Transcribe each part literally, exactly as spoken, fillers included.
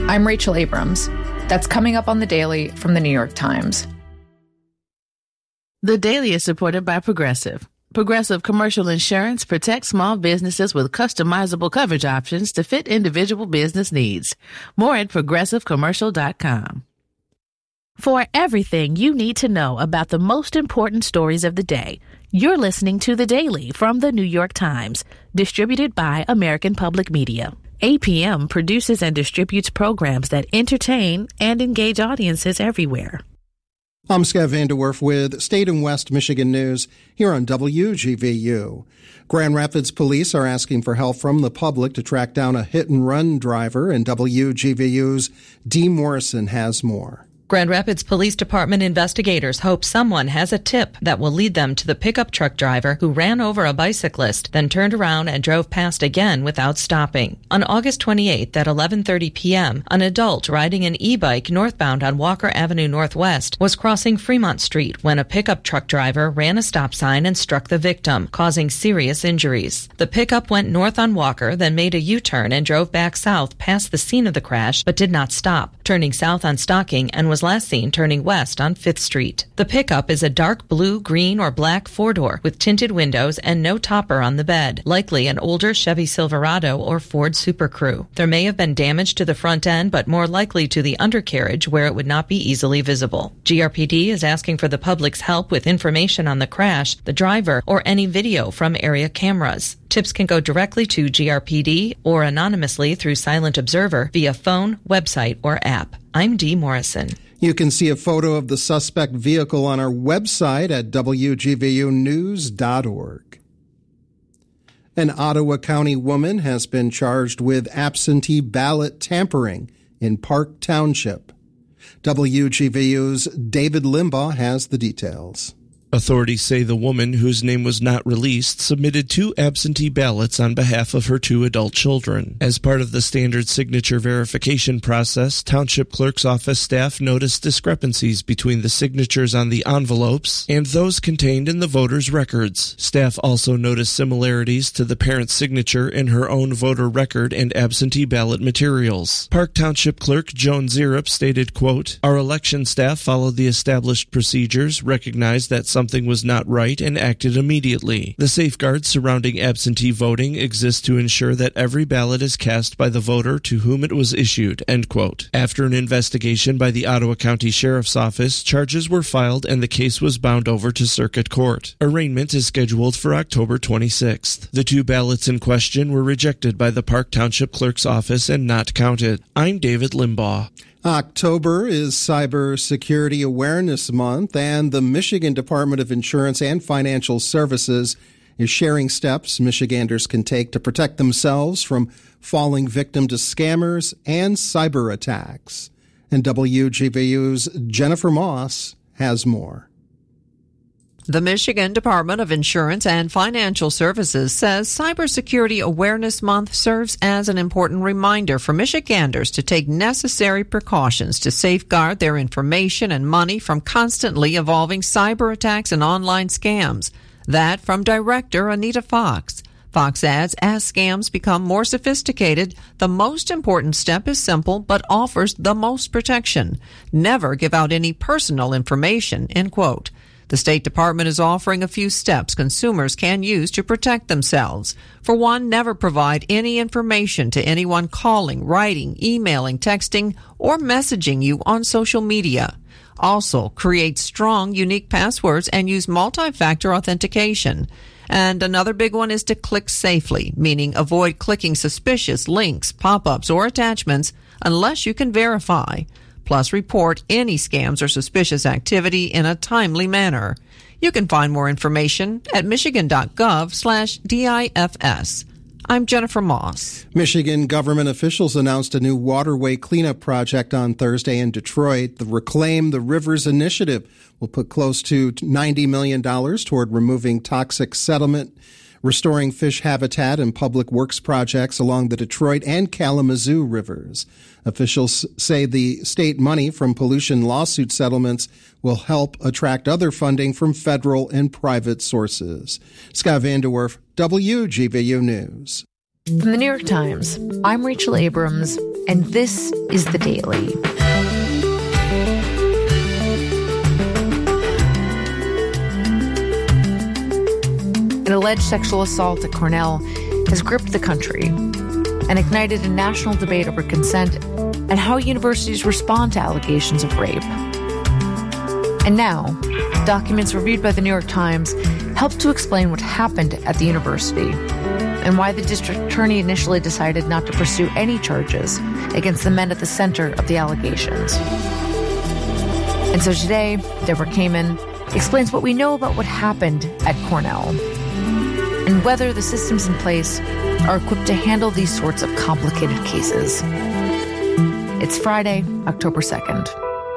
I'm Rachel Abrams. That's coming up on The Daily from The New York Times. The Daily is supported by Progressive. Progressive Commercial Insurance protects small businesses with customizable coverage options to fit individual business needs. More at progressive commercial dot com. For everything you need to know about the most important stories of the day, you're listening to The Daily from The New York Times, distributed by American Public Media. A P M produces and distributes programs that entertain and engage audiences everywhere. I'm Scott Vanderwerf with State and West Michigan News here on W G V U. Grand Rapids police are asking for help from the public to track down a hit-and-run driver, and W G V U's Dee Morrison has more. Grand Rapids Police Department investigators hope someone has a tip that will lead them to the pickup truck driver who ran over a bicyclist, then turned around and drove past again without stopping. On August twenty-eighth at eleven thirty p.m., an adult riding an e-bike northbound on Walker Avenue Northwest was crossing Fremont Street when a pickup truck driver ran a stop sign and struck the victim, causing serious injuries. The pickup went north on Walker, then made a U-turn and drove back south past the scene of the crash, but did not stop, turning south on Stocking and was was last seen turning west on Fifth Street. The pickup is a dark blue, green, or black four-door with tinted windows and no topper on the bed, likely an older Chevy Silverado or Ford Super Crew. There may have been damage to the front end, but more likely to the undercarriage where it would not be easily visible. G R P D is asking for the public's help with information on the crash, the driver, or any video from area cameras. Tips can go directly to G R P D or anonymously through Silent Observer via phone, website, or app. I'm Dee Morrison. You can see a photo of the suspect vehicle on our website at W G V U news dot org. An Ottawa County woman has been charged with absentee ballot tampering in Park Township. W G V U's David Limbaugh has the details. Authorities say the woman, whose name was not released, submitted two absentee ballots on behalf of her two adult children. As part of the standard signature verification process, Township Clerk's office staff noticed discrepancies between the signatures on the envelopes and those contained in the voters' records. Staff also noticed similarities to the parent's signature in her own voter record and absentee ballot materials. Park Township Clerk Joan Zierup stated, quote, "Our election staff followed the established procedures, recognized that some Something was not right, and acted immediately. The safeguards surrounding absentee voting exist to ensure that every ballot is cast by the voter to whom it was issued," end quote. After an investigation by the Ottawa County Sheriff's Office, charges were filed and the case was bound over to Circuit Court. Arraignment is scheduled for October twenty-sixth. The two ballots in question were rejected by the Park Township Clerk's office and not counted. I'm David Limbaugh. October is Cybersecurity Awareness Month, and the Michigan Department of Insurance and Financial Services is sharing steps Michiganders can take to protect themselves from falling victim to scammers and cyber attacks. And W G V U's Jennifer Moss has more. The Michigan Department of Insurance and Financial Services says Cybersecurity Awareness Month serves as an important reminder for Michiganders to take necessary precautions to safeguard their information and money from constantly evolving cyber attacks and online scams. That from Director Anita Fox. Fox adds, as scams become more sophisticated, the most important step is simple but offers the most protection. Never give out any personal information, end quote. The State Department is offering a few steps consumers can use to protect themselves. For one, never provide any information to anyone calling, writing, emailing, texting, or messaging you on social media. Also, create strong, unique passwords and use multi-factor authentication. And another big one is to click safely, meaning avoid clicking suspicious links, pop-ups, or attachments unless you can verify. Plus, report any scams or suspicious activity in a timely manner. You can find more information at michigan.gov slash DIFS. I'm Jennifer Moss. Michigan government officials announced a new waterway cleanup project on Thursday in Detroit. The Reclaim the Rivers initiative will put close to ninety million dollars toward removing toxic sediment, restoring fish habitat, and public works projects along the Detroit and Kalamazoo rivers. Officials say the state money from pollution lawsuit settlements will help attract other funding from federal and private sources. Scott Vanderwerf, W G V U News. From the New York Times, I'm Rachel Abrams. and this is The Daily. An alleged sexual assault at Cornell has gripped the country and ignited a national debate over consent and how universities respond to allegations of rape. And now, documents reviewed by the New York Times help to explain what happened at the university and why the district attorney initially decided not to pursue any charges against the men at the center of the allegations. And so today, Deborah Kamen explains what we know about what happened at Cornell and whether the systems in place are equipped to handle these sorts of complicated cases. It's Friday, October second.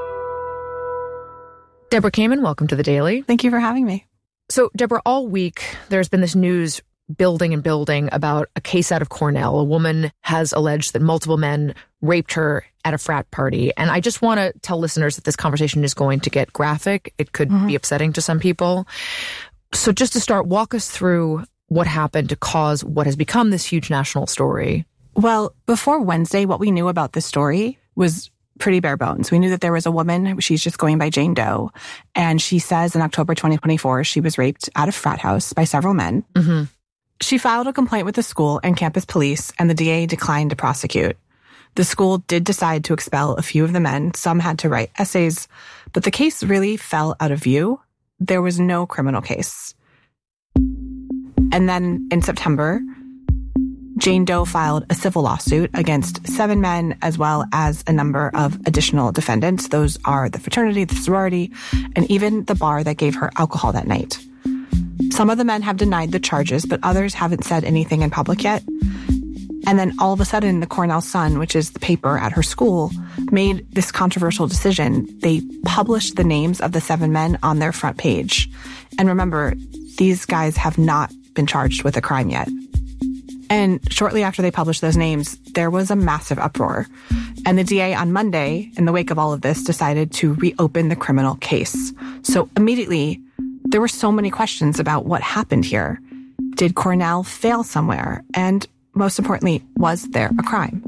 Deborah Kamen, welcome to The Daily. Thank you for having me. So, Deborah, all week there's been this news building and building about a case out of Cornell. A woman has alleged that multiple men raped her at a frat party. And I just want to tell listeners that this conversation is going to get graphic. It could mm-hmm. be upsetting to some people. So just to start, walk us through what happened to cause what has become this huge national story. Well, before Wednesday, what we knew about this story was pretty bare bones. We knew that there was a woman, she's just going by Jane Doe, and she says in October twenty twenty-four, she was raped at a frat house by several men. Mm-hmm. She filed a complaint with the school and campus police, and the D A declined to prosecute. The school did decide to expel a few of the men. Some had to write essays, but the case really fell out of view. There was no criminal case. And then in September, Jane Doe filed a civil lawsuit against seven men as well as a number of additional defendants. Those are the fraternity, the sorority, and even the bar that gave her alcohol that night. Some of the men have denied the charges, but others haven't said anything in public yet. And then all of a sudden, the Cornell Sun, which is the paper at her school, made this controversial decision. They published the names of the seven men on their front page. And remember, these guys have not been charged with a crime yet. And shortly after they published those names, there was a massive uproar. And the D A on Monday, in the wake of all of this, decided to reopen the criminal case. So immediately, there were so many questions about what happened here. Did Cornell fail somewhere? And most importantly, was there a crime?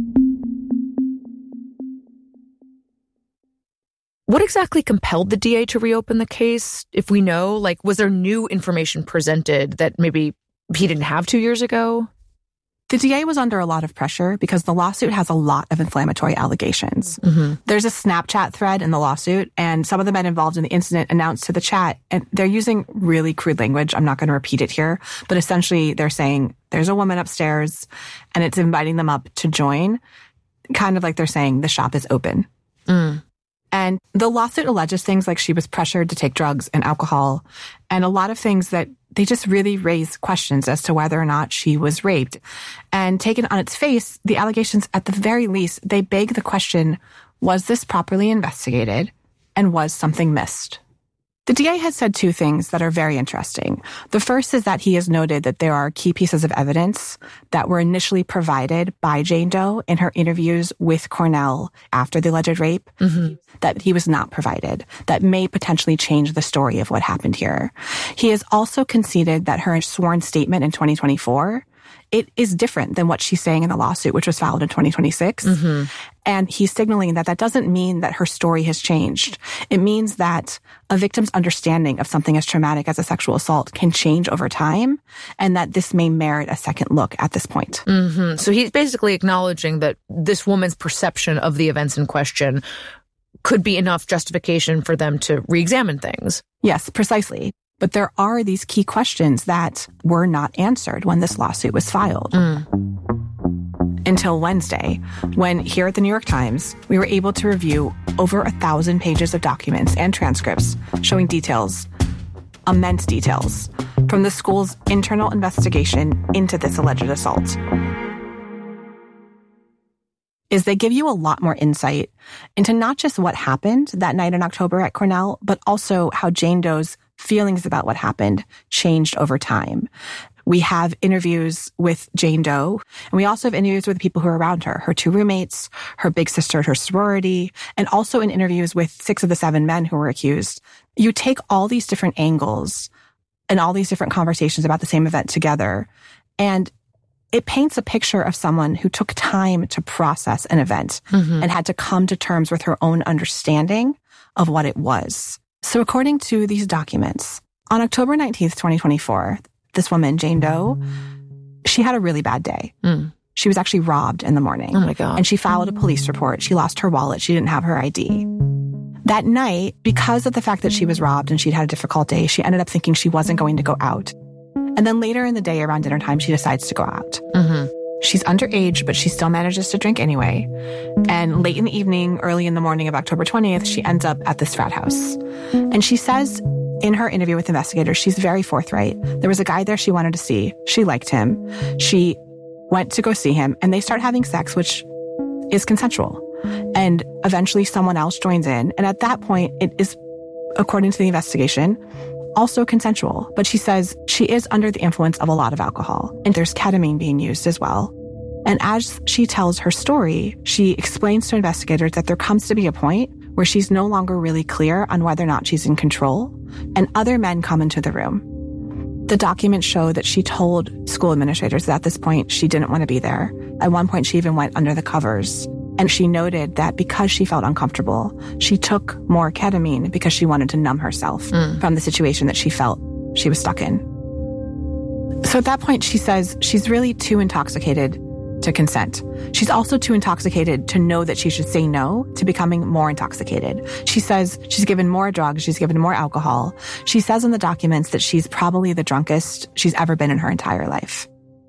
What exactly compelled the D A to reopen the case, if we know? Like, was there new information presented that maybe he didn't have two years ago? The D A was under a lot of pressure because the lawsuit has a lot of inflammatory allegations. Mm-hmm. There's a Snapchat thread in the lawsuit, and some of the men involved in the incident announced to the chat, and they're using really crude language. I'm not going to repeat it here, but essentially they're saying there's a woman upstairs, and it's inviting them up to join, kind of like they're saying the shop is open. Mm. And the lawsuit alleges things like she was pressured to take drugs and alcohol, and a lot of things that they just really raise questions as to whether or not she was raped. And taken on its face, the allegations, at the very least, they beg the question, was this properly investigated, and was something missed? The D A has said two things that are very interesting. The first is that he has noted that there are key pieces of evidence that were initially provided by Jane Doe in her interviews with Cornell after the alleged rape, mm-hmm. that he was not provided, that may potentially change the story of what happened here. He has also conceded that her sworn statement in twenty twenty-four, it is different than what she's saying in the lawsuit, which was filed in twenty twenty-six. Mm-hmm. And he's signaling that that doesn't mean that her story has changed. It means that a victim's understanding of something as traumatic as a sexual assault can change over time, and that this may merit a second look at this point. Mm-hmm. So he's basically acknowledging that this woman's perception of the events in question could be enough justification for them to re-examine things. Yes, precisely. But there are these key questions that were not answered when this lawsuit was filed. Mm. Until Wednesday, when here at the New York Times, we were able to review over a thousand pages of documents and transcripts showing details, immense details, from the school's internal investigation into this alleged assault. Is they give you a lot more insight into not just what happened that night in October at Cornell, but also how Jane Doe's feelings about what happened changed over time. We have interviews with Jane Doe, and we also have interviews with the people who are around her, her two roommates, her big sister at her sorority, and also in interviews with six of the seven men who were accused. You take all these different angles and all these different conversations about the same event together, and it paints a picture of someone who took time to process an event mm-hmm. and had to come to terms with her own understanding of what it was. So according to these documents, on October nineteenth, twenty twenty-four, this woman, Jane Doe, she had a really bad day. Mm. She was actually robbed in the morning. Oh my God. And she filed a police report. She lost her wallet. She didn't have her I D. That night, because of the fact that she was robbed and she'd had a difficult day, she ended up thinking she wasn't going to go out. And then later in the day, around dinner time, she decides to go out. Mm-hmm. She's underage, but she still manages to drink anyway. And late in the evening, early in the morning of October twentieth, she ends up at this frat house. And she says in her interview with investigators, she's very forthright. There was a guy there she wanted to see. She liked him. She went to go see him, and they start having sex, which is consensual. And eventually someone else joins in. And at that point, it is, according to the investigation, also consensual. But she says she is under the influence of a lot of alcohol. And there's ketamine being used as well. And as she tells her story, she explains to investigators that there comes to be a point where she's no longer really clear on whether or not she's in control. And other men come into the room. The documents show that she told school administrators that at this point she didn't want to be there. At one point, she even went under the covers. And she noted that because she felt uncomfortable, she took more ketamine because she wanted to numb herself mm. from the situation that she felt she was stuck in. So at that point, she says she's really too intoxicated to consent. She's also too intoxicated to know that she should say no to becoming more intoxicated. She says she's given more drugs, she's given more alcohol. She says in the documents that she's probably the drunkest she's ever been in her entire life.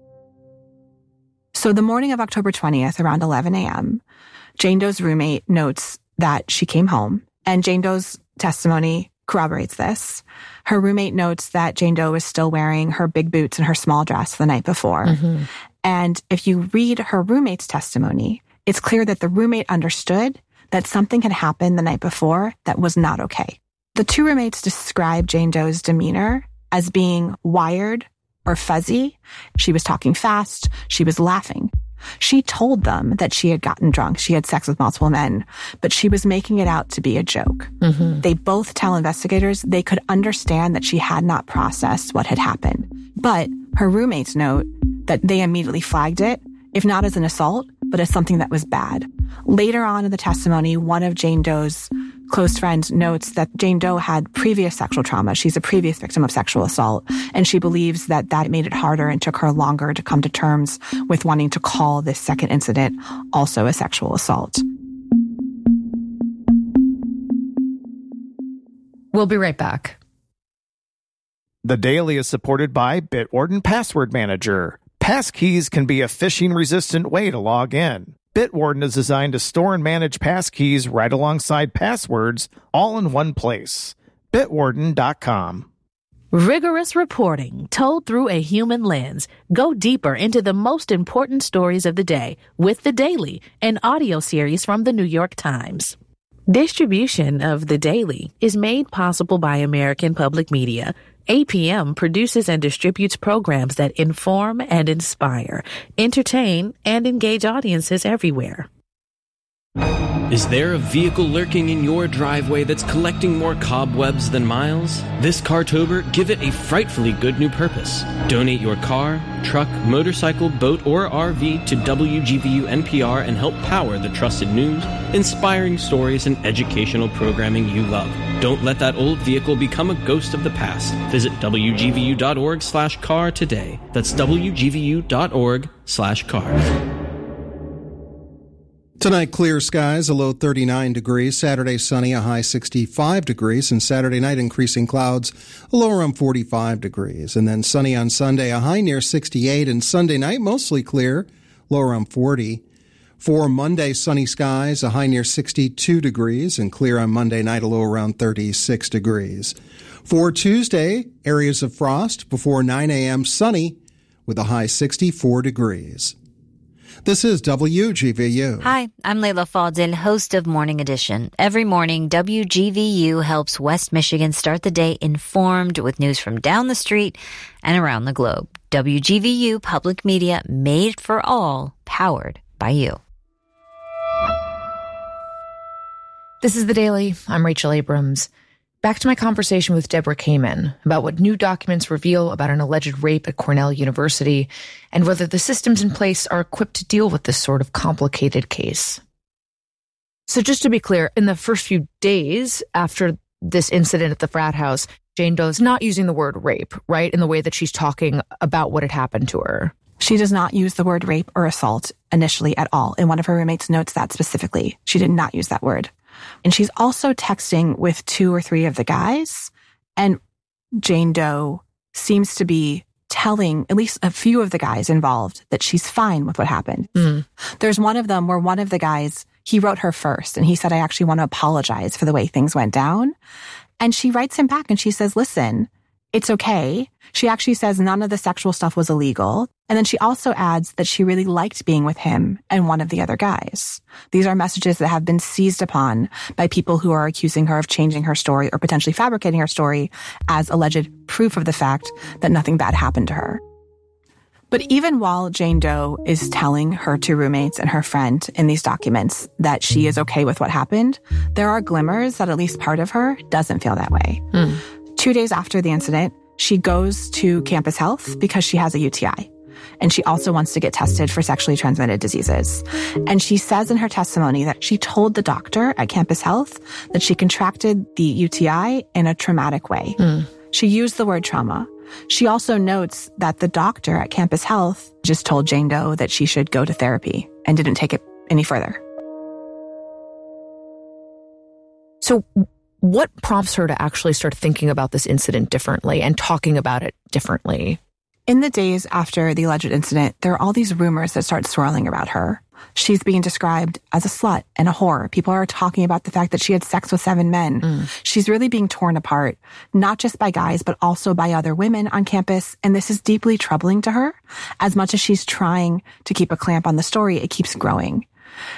So the morning of October twentieth, around eleven a.m., Jane Doe's roommate notes that she came home, and Jane Doe's testimony corroborates this. Her roommate notes that Jane Doe was still wearing her big boots and her small dress the night before. Mm-hmm. And if you read her roommate's testimony, it's clear that the roommate understood that something had happened the night before that was not okay. The two roommates described Jane Doe's demeanor as being wired or fuzzy. She was talking fast. She was laughing. She told them that she had gotten drunk. She had sex with multiple men, but she was making it out to be a joke. Mm-hmm. They both tell investigators they could understand that she had not processed what had happened. But her roommates note that they immediately flagged it, if not as an assault, but as something that was bad. Later on in the testimony, one of Jane Doe's close friends notes that Jane Doe had previous sexual trauma. She's a previous victim of sexual assault, and she believes that that made it harder and took her longer to come to terms with wanting to call this second incident also a sexual assault. We'll be right back. The Daily is supported by Bitwarden Password Manager. Passkeys can be a phishing-resistant way to log in. Bitwarden is designed to store and manage passkeys right alongside passwords, all in one place. Bitwarden dot com. Rigorous reporting told through a human lens. Go deeper into the most important stories of the day with The Daily, an audio series from the New York Times. Distribution of The Daily is made possible by American Public Media. A P M produces and distributes programs that inform and inspire, entertain, and engage audiences everywhere. Is there a vehicle lurking in your driveway that's collecting more cobwebs than miles? This Cartober, give it a frightfully good new purpose. Donate your car, truck, motorcycle, boat, or R V to W G V U N P R and help power the trusted news, inspiring stories, and educational programming you love. Don't let that old vehicle become a ghost of the past. Visit W G V U dot org slash car today. That's W G V U dot org slash car. Tonight, clear skies, a low thirty-nine degrees. Saturday, sunny, a high sixty-five degrees. And Saturday night, increasing clouds, a low around forty-five degrees. And then sunny on Sunday, a high near sixty-eight. And Sunday night, mostly clear, low around forty. For Monday, sunny skies, a high near sixty-two degrees. And clear on Monday night, a low around thirty-six degrees. For Tuesday, areas of frost before nine a.m., sunny with a high sixty-four degrees. This is W G V U. Hi, I'm Layla Faldin, host of Morning Edition. Every morning, W G V U helps West Michigan start the day informed with news from down the street and around the globe. W G V U Public Media, made for all, powered by you. This is The Daily. I'm Rachel Abrams. Back to my conversation with Deborah Kamen about what new documents reveal about an alleged rape at Cornell University and whether the systems in place are equipped to deal with this sort of complicated case. So just to be clear, in the first few days after this incident at the frat house, Jane Doe is not using the word rape, right, in the way that she's talking about what had happened to her. She does not use the word rape or assault initially at all. And one of her roommates notes that specifically. She did not use that word. And she's also texting with two or three of the guys. And Jane Doe seems to be telling at least a few of the guys involved that she's fine with what happened. Mm. There's one of them where one of the guys, he wrote her first and he said, I actually want to apologize for the way things went down. And she writes him back and she says, listen, it's okay. She actually says none of the sexual stuff was illegal. And then she also adds that she really liked being with him and one of the other guys. These are messages that have been seized upon by people who are accusing her of changing her story or potentially fabricating her story as alleged proof of the fact that nothing bad happened to her. But even while Jane Doe is telling her two roommates and her friend in these documents that she is okay with what happened, there are glimmers that at least part of her doesn't feel that way. Mm. Two days after the incident, she goes to Campus Health because she has a U T I. And she also wants to get tested for sexually transmitted diseases. And she says in her testimony that she told the doctor at Campus Health that she contracted the U T I in a traumatic way. Mm. She used the word trauma. She also notes that the doctor at Campus Health just told Jane Doe that she should go to therapy and didn't take it any further. So what prompts her to actually start thinking about this incident differently and talking about it differently? In the days after the alleged incident, there are all these rumors that start swirling about her. She's being described as a slut and a whore. People are talking about the fact that she had sex with seven men. Mm. She's really being torn apart, not just by guys, but also by other women on campus. And this is deeply troubling to her. As much as she's trying to keep a clamp on the story, it keeps growing.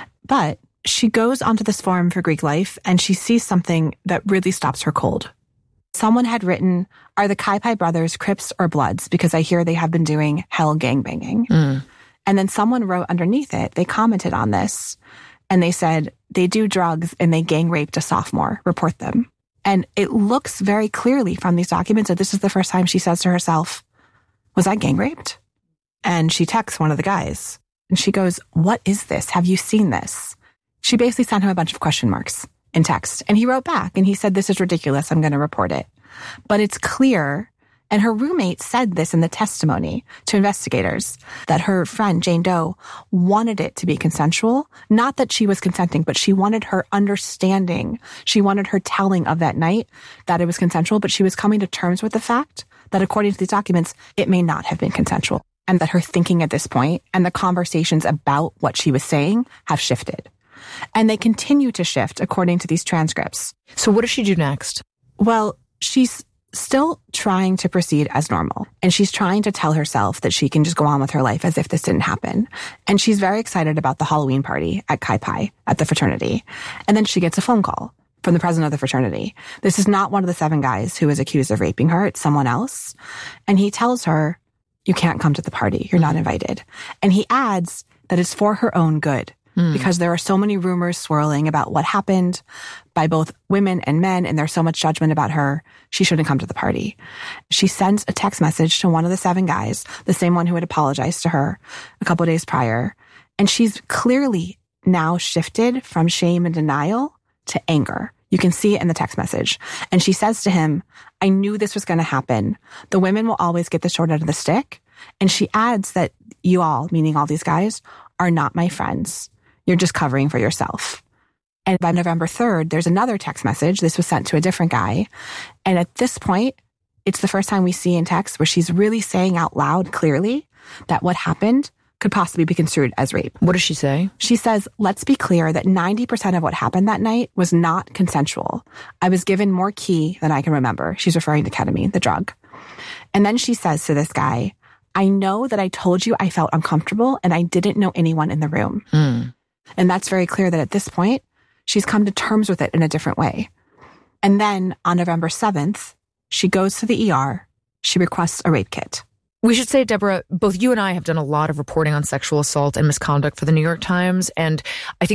But she goes onto this forum for Greek life and she sees something that really stops her cold. Someone had written, are the Kai Pai brothers Crips or Bloods? Because I hear they have been doing hell gangbanging. Mm. And then someone wrote underneath it, they commented on this, and they said, they do drugs and they gang raped a sophomore. Report them. And it looks very clearly from these documents that this is the first time she says to herself, was I gang raped? And she texts one of the guys. And she goes, what is this? Have you seen this? She basically sent him a bunch of question marks in text. And he wrote back and he said, this is ridiculous. I'm going to report it. But it's clear, and her roommate said this in the testimony to investigators, that her friend, Jane Doe, wanted it to be consensual. Not that she was consenting, but she wanted her understanding. She wanted her telling of that night that it was consensual, but she was coming to terms with the fact that according to these documents, it may not have been consensual. And that her thinking at this point and the conversations about what she was saying have shifted. And they continue to shift according to these transcripts. So what does she do next? Well, she's still trying to proceed as normal. And she's trying to tell herself that she can just go on with her life as if this didn't happen. And she's very excited about the Halloween party at Kai Pai, at the fraternity. And then she gets a phone call from the president of the fraternity. This is not one of the seven guys who is accused of raping her. It's someone else. And he tells her, you can't come to the party. You're not invited. And he adds that it's for her own good. Because there are so many rumors swirling about what happened by both women and men, and there's so much judgment about her, she shouldn't come to the party. She sends a text message to one of the seven guys, the same one who had apologized to her a couple of days prior, and she's clearly now shifted from shame and denial to anger. You can see it in the text message. And she says to him, I knew this was going to happen. The women will always get the short end of the stick. And she adds that you all, meaning all these guys, are not my friends. You're just covering for yourself. And by November third, there's another text message. This was sent to a different guy. And at this point, it's the first time we see in text where she's really saying out loud clearly that what happened could possibly be construed as rape. What does she say? She says, let's be clear that ninety percent of what happened that night was not consensual. I was given more key than I can remember. She's referring to ketamine, the drug. And then she says to this guy, I know that I told you I felt uncomfortable and I didn't know anyone in the room. Mm. And that's very clear that at this point, she's come to terms with it in a different way. And then on November seventh, she goes to the E R. She requests a rape kit. We should say, Deborah, both you and I have done a lot of reporting on sexual assault and misconduct for the New York Times. And I think a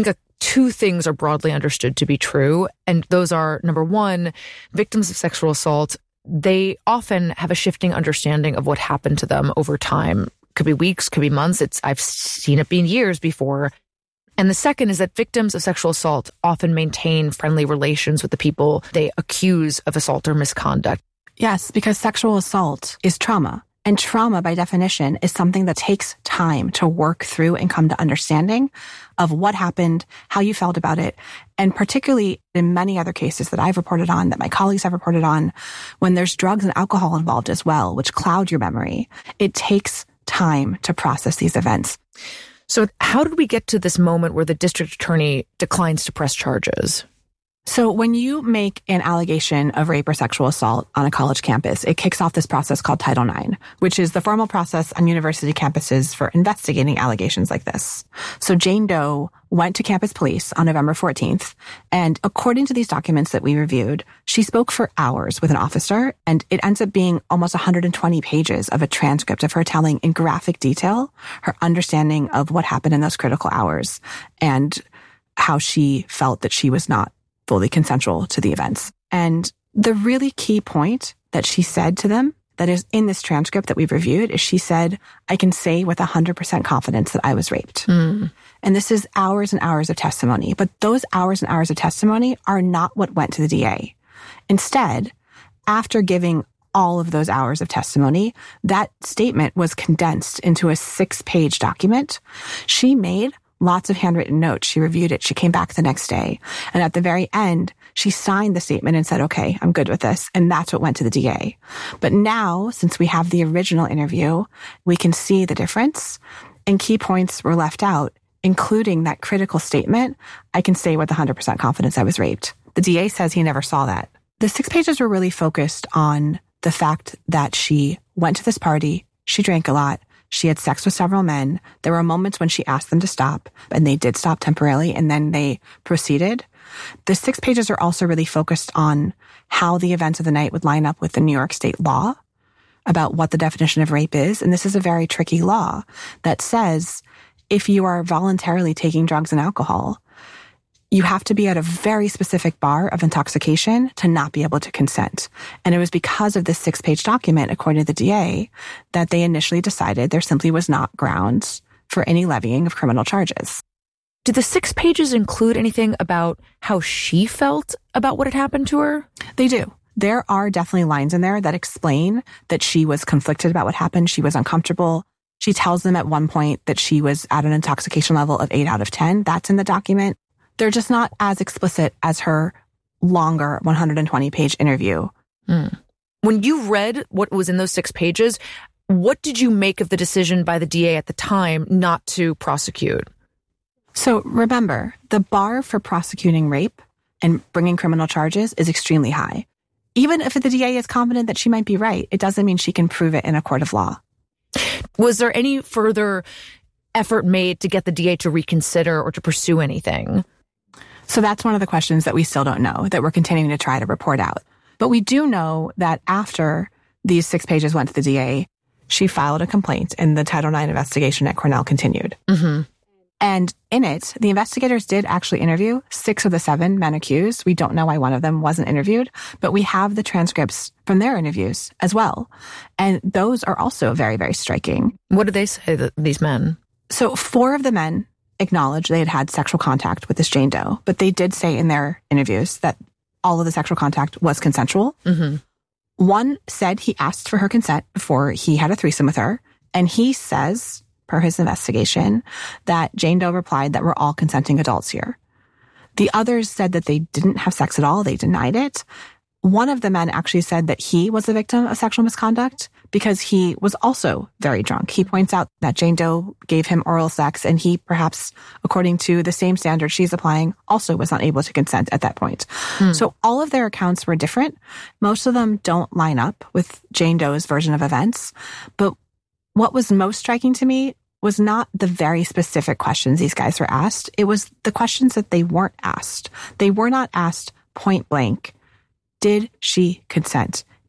two things are broadly understood to be true. And those are, number one, victims of sexual assault, they often have a shifting understanding of what happened to them over time. Could be weeks, could be months. It's I've seen it being years before. And the second is that victims of sexual assault often maintain friendly relations with the people they accuse of assault or misconduct. Yes, because sexual assault is trauma. And trauma, by definition, is something that takes time to work through and come to understanding of what happened, how you felt about it. And particularly in many other cases that I've reported on, that my colleagues have reported on, when there's drugs and alcohol involved as well, which cloud your memory, it takes time to process these events. So how did we get to this moment where the district attorney declines to press charges? So when you make an allegation of rape or sexual assault on a college campus, it kicks off this process called Title nine, which is the formal process on university campuses for investigating allegations like this. So Jane Doe went to campus police on November fourteenth, and according to these documents that we reviewed, she spoke for hours with an officer, and it ends up being almost one hundred twenty pages of a transcript of her telling in graphic detail her understanding of what happened in those critical hours and how she felt that she was not fully consensual to the events. And the really key point that she said to them that is in this transcript that we've reviewed is she said, I can say with one hundred percent confidence that I was raped. Mm. And this is hours and hours of testimony. But those hours and hours of testimony are not what went to the D A. Instead, after giving all of those hours of testimony, that statement was condensed into a six-page document. She made lots of handwritten notes. She reviewed it. She came back the next day. And at the very end, she signed the statement and said, okay, I'm good with this. And that's what went to the D A. But now, since we have the original interview, we can see the difference. And key points were left out, including that critical statement, I can say with one hundred percent confidence I was raped. The D A says he never saw that. The six pages were really focused on the fact that she went to this party, she drank a lot, she had sex with several men. There were moments when she asked them to stop, and they did stop temporarily, and then they proceeded. The six pages are also really focused on how the events of the night would line up with the New York State law about what the definition of rape is. And this is a very tricky law that says if you are voluntarily taking drugs and alcohol, you have to be at a very specific bar of intoxication to not be able to consent. And it was because of this six-page document, according to the D A, that they initially decided there simply was not grounds for any levying of criminal charges. Did the six pages include anything about how she felt about what had happened to her? They do. There are definitely lines in there that explain that she was conflicted about what happened. She was uncomfortable. She tells them at one point that she was at an intoxication level of eight out of ten. That's in the document. They're just not as explicit as her longer one hundred twenty page interview. Mm. When you read what was in those six pages, what did you make of the decision by the D A at the time not to prosecute? So remember, the bar for prosecuting rape and bringing criminal charges is extremely high. Even if the D A is confident that she might be right, it doesn't mean she can prove it in a court of law. Was there any further effort made to get the D A to reconsider or to pursue anything? So that's one of the questions that we still don't know, that we're continuing to try to report out. But we do know that after these six pages went to the D A, she filed a complaint and the Title nine investigation at Cornell continued. Mm-hmm. And in it, the investigators did actually interview six of the seven men accused. We don't know why one of them wasn't interviewed, but we have the transcripts from their interviews as well. And those are also very, very striking. What did they say, that these men? So four of the men acknowledged they had had sexual contact with this Jane Doe, but they did say in their interviews that all of the sexual contact was consensual. Mm-hmm. One said he asked for her consent before he had a threesome with her, and he says, per his investigation, that Jane Doe replied that we're all consenting adults here. The others said that they didn't have sex at all. They denied it. One of the men actually said that he was a victim of sexual misconduct because he was also very drunk. He points out that Jane Doe gave him oral sex, and he perhaps, according to the same standard she's applying, also was not able to consent at that point. Hmm. So all of their accounts were different. Most of them don't line up with Jane Doe's version of events. But what was most striking to me was not the very specific questions these guys were asked. It was the questions that they weren't asked. They were not asked point blank, did she consent?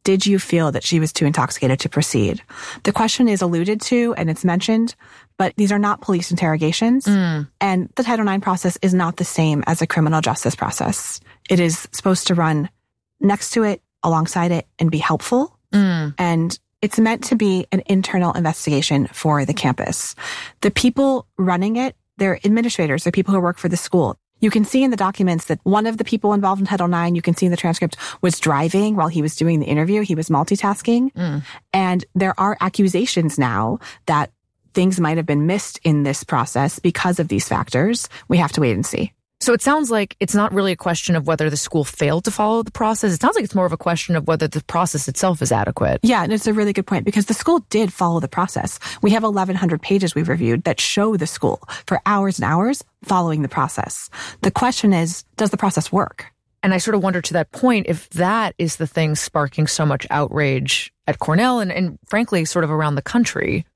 did you feel that she was too intoxicated to proceed? The question is alluded to and it's mentioned, but these are not police interrogations. Mm. And the Title nine process is not the same as a criminal justice process. It is supposed to run next to it, alongside it, and be helpful. Mm. And it's meant to be an internal investigation for the campus. The people running it, they're administrators, they're people who work for the school. You can see in the documents that one of the people involved in Title nine, you can see in the transcript, was driving while he was doing the interview. He was multitasking. Mm. And there are accusations now that things might have been missed in this process because of these factors. We have to wait and see. So it sounds like it's not really a question of whether the school failed to follow the process. It sounds like it's more of a question of whether the process itself is adequate. Yeah, and it's a really good point because the school did follow the process. We have eleven hundred pages we've reviewed that show the school for hours and hours following the process. The question is, does the process work? And I sort of wonder to that point if that is the thing sparking so much outrage at Cornell and, and frankly, sort of around the country.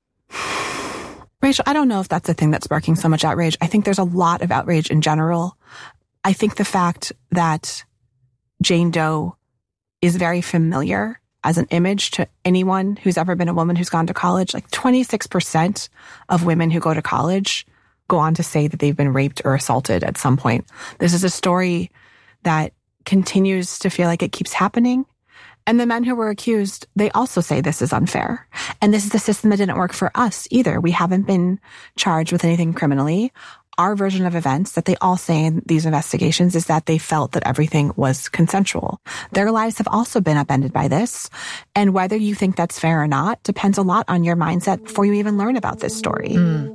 Rachel, I don't know if that's the thing that's sparking so much outrage. I think there's a lot of outrage in general. I think the fact that Jane Doe is very familiar as an image to anyone who's ever been a woman who's gone to college, like twenty-six percent of women who go to college go on to say that they've been raped or assaulted at some point. This is a story that continues to feel like it keeps happening. And the men who were accused, they also say this is unfair. And this is the system that didn't work for us either. We haven't been charged with anything criminally. Our version of events that they all say in these investigations is that they felt that everything was consensual. Their lives have also been upended by this. And whether you think that's fair or not depends a lot on your mindset before you even learn about this story. Mm.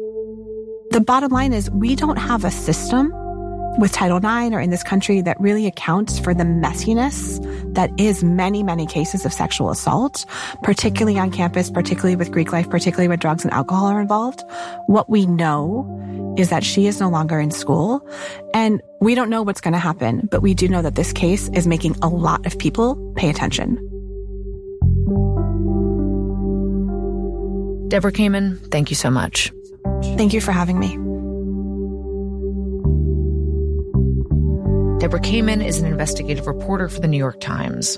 The bottom line is we don't have a system with Title nine or in this country that really accounts for the messiness that is many, many cases of sexual assault, particularly on campus, particularly with Greek life, particularly when drugs and alcohol are involved. What we know is that she is no longer in school, and we don't know what's going to happen, but we do know that this case is making a lot of people pay attention. Deborah Kamen, thank you so much. Thank you for having me. Deborah Kamen is an investigative reporter for the New York Times.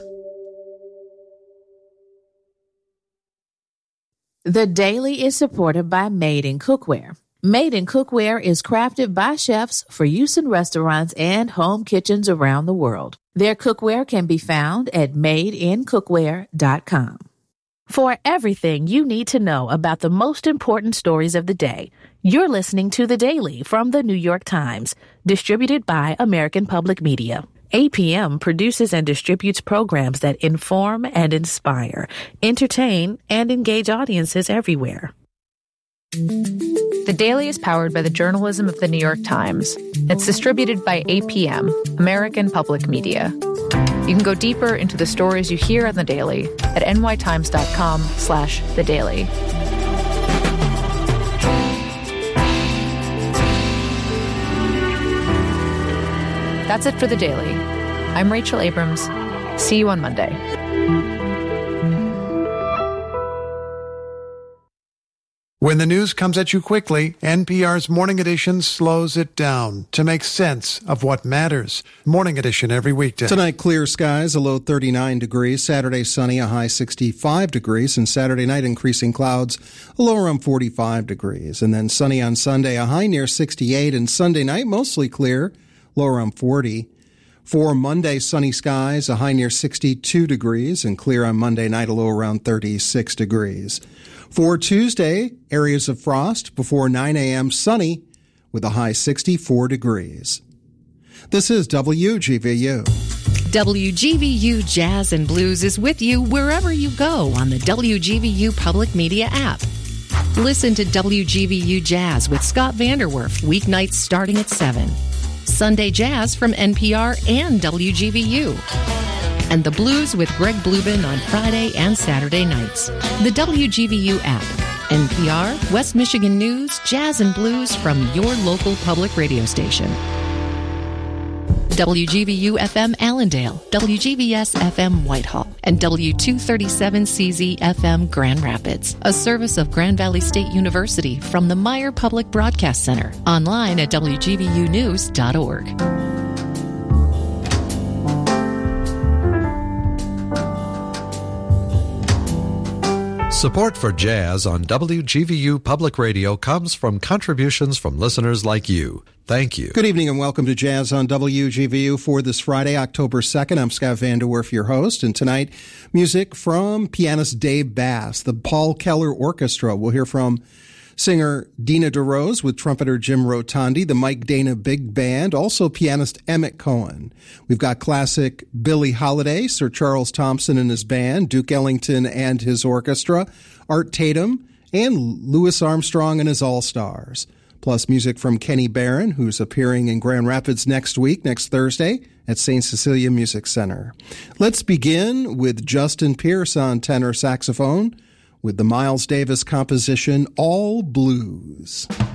The Daily is supported by Made in Cookware. Made in Cookware is crafted by chefs for use in restaurants and home kitchens around the world. Their cookware can be found at made in cookware dot com. For everything you need to know about the most important stories of the day, you're listening to The Daily from The New York Times, distributed by American Public Media. A P M produces and distributes programs that inform and inspire, entertain, and engage audiences everywhere. The Daily is powered by the journalism of The New York Times. It's distributed by A P M, American Public Media. You can go deeper into the stories you hear on The Daily at nytimes.com slash The Daily. That's it for The Daily. I'm Rachel Abrams. See you on Monday. When the news comes at you quickly, N P R's Morning Edition slows it down to make sense of what matters. Morning Edition every weekday. Tonight, clear skies, a low thirty-nine degrees. Saturday, sunny, a high sixty-five degrees. And Saturday night, increasing clouds, a low around forty-five degrees. And then sunny on Sunday, a high near sixty-eight. And Sunday night, mostly clear, low around forty. For Monday, sunny skies, a high near sixty-two degrees. And clear on Monday night, a low around thirty-six degrees. For Tuesday, areas of frost before nine a.m., sunny with a high sixty-four degrees. This is W G V U. W G V U Jazz and Blues is with you wherever you go on the W G V U Public Media app. Listen to W G V U Jazz with Scott Vanderwerf weeknights starting at seven. Sunday Jazz from N P R and W G V U. And the Blues with Greg Blubin on Friday and Saturday nights. The W G V U app. N P R, West Michigan News, Jazz and Blues from your local public radio station. W G V U F M Allendale, W G V S F M Whitehall, and W two thirty-seven C Z F M Grand Rapids, a service of Grand Valley State University from the Meyer Public Broadcast Center, online at W G V U news dot org. Support for jazz on W G V U Public Radio comes from contributions from listeners like you. Thank you. Good evening and welcome to Jazz on W G V U for this Friday, October second. I'm Scott Vanderwerf, your host, and tonight, music from pianist Dave Bass, the Paul Keller Orchestra. We'll hear from singer Dina DeRose with trumpeter Jim Rotondi, the Mike Dana Big Band, also pianist Emmett Cohen. We've got classic Billie Holiday, Sir Charles Thompson and his band, Duke Ellington and his orchestra, Art Tatum, and Louis Armstrong and his All-Stars. Plus music from Kenny Barron, who's appearing in Grand Rapids next week, next Thursday, at Saint Cecilia Music Center. Let's begin with Justin Pierce on tenor saxophone, with the Miles Davis composition, All Blues.